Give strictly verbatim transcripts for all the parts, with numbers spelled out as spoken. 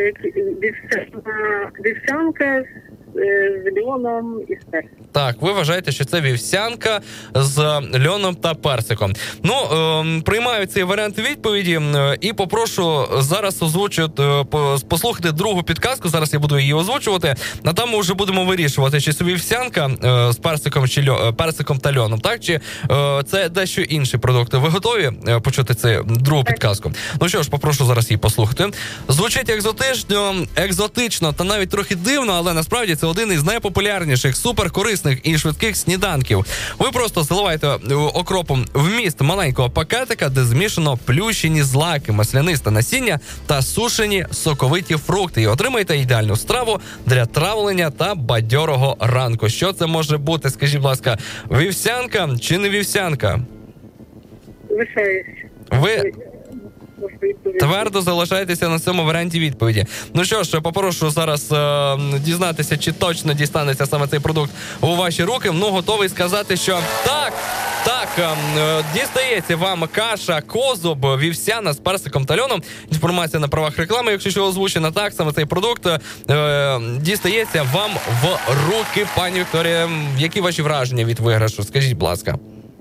вівсянка з льоном і з персиком. Так, ви вважаєте, що це вівсянка з льоном та персиком. Ну, е, приймаю цей варіант відповіді е, і попрошу зараз озвучити, е, послухати другу підказку, зараз я буду її озвучувати, а там ми вже будемо вирішувати, чи це вівсянка е, з персиком, чи льо, персиком та льоном, так, чи е, це дещо інші продукти. Ви готові е, почути цю другу підказку? Ну що ж, попрошу зараз її послухати. Звучить екзотично, екзотично та навіть трохи дивно, але насправді це один із найпопулярніших, суперкорисних і швидких сніданків. Ви просто заливаєте окропом вміст маленького пакетика, де змішано плющені злаки, маслянисте насіння та сушені соковиті фрукти. І отримаєте ідеальну страву для травлення та бадьорого ранку. Що це може бути, скажіть, будь ласка, вівсянка чи не вівсянка? Лишаюсь. Ви твердо залишаєтеся на цьому варіанті відповіді. Ну що ж, попрошу зараз е, дізнатися, чи точно дістанеться саме цей продукт у ваші руки. Ну, готовий сказати, що так, так, е, дістається вам каша Козуб вівсяна з персиком та льоном. Інформація на правах реклами, якщо що озвучена, так, саме цей продукт е, дістається вам в руки, пані Вікторія. Які ваші враження від виграшу? Скажіть, будь ласка.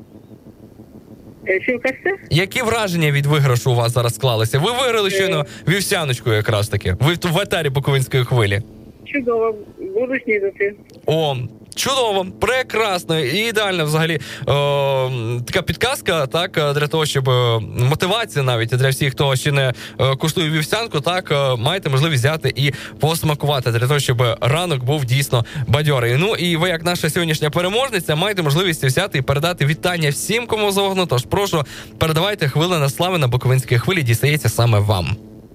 Які враження від виграшу у вас зараз склалися? Ви виграли щойно вівсяночку якраз таки. Ви в етері Буковинської хвилі. Чудово. Буду снідати. О, чудово, прекрасно і ідеально взагалі. О, така підказка, так, для того, щоб мотивація навіть для всіх, хто ще не куштує вівсянку, так, маєте можливість взяти і посмакувати, для того, щоб ранок був дійсно бадьорий. Ну і ви, як наша сьогоднішня переможниця, маєте можливість взяти і передати вітання всім, кому завгодно. Тож прошу, передавайте, хвилина слави на Буковинській хвилі дістається саме вам.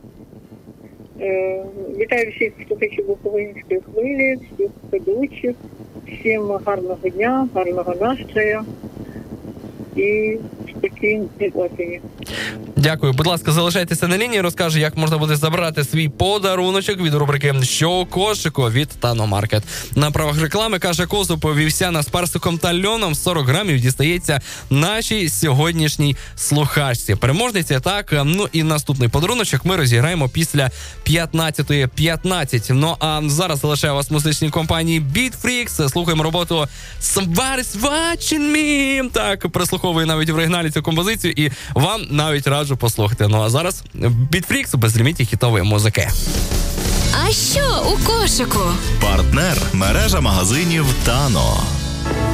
Вітаю всіх слухачів Буковинської хвилі, всіх ведучих, всім гарного дня, гарного настрою і спокійної осені. Дякую. Будь ласка, залишайтеся на лінії, розкаже, як можна буде забрати свій подаруночок від рубрики «Що у кошику» від Тано-Маркет. На правах реклами каша Козуб вівсяна з персиком та льоном сорок грамів дістається нашій сьогоднішній слухачці. Переможниця, так, ну і наступний подаруночок ми розіграємо після п'ятнадцятої п'ятнадцять. Ну а зараз залишаю вас в музичній компанії Beatfreaks. Слухаємо роботу Somebody's Watching Me. Так, прослуховую навіть в оригіналі цю композицію і вам навіть раджу послухати. Ну а зараз Beatfreaks у безліміті хітової музики. А що у кошику? Партнер – мережа магазинів Тано.